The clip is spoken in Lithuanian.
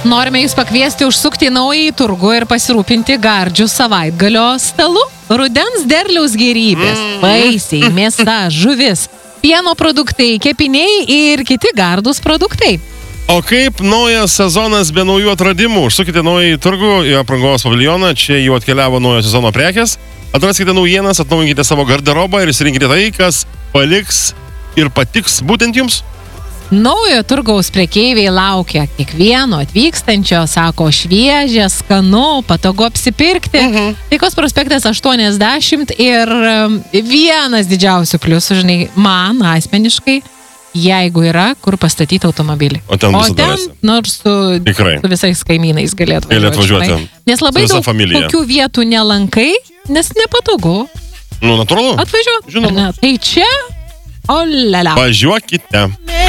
Norime jūs pakviesti užsukti į naująjį turgų ir pasirūpinti gardžių savaitgalio stalu. Rudens derliaus gėrybės, vaisiai, mėsa, žuvis, pieno produktai, kepiniai ir kiti gardūs produktai. O kaip naujas sezonas be naujų atradimų? Užsukite naująjį turgų į aprangos paviljoną, čia jau atkeliavo naujo sezono prekės. Atraskite naujienas, atnaujinkite savo garderobą ir išsirinkite tai, kas paliks ir patiks būtent jums. Naujo turgaus prekeiviai laukia kiekvieno atvykstančio, sako, šviežia, skanu, patogu apsipirkti. Taikos prospektas 80 ir vienas didžiausių pliusų, žinai, man asmeniškai, jeigu yra, kur pastatyti automobilį. O ten nors su visais kaimynais galėtų važiuoti. Nes labai daug kokių vietų nelankai, nes nepatogu. Nu, natūralu. Atvažiuoti. Žinoma. Tai čia, olala. Važiuokite.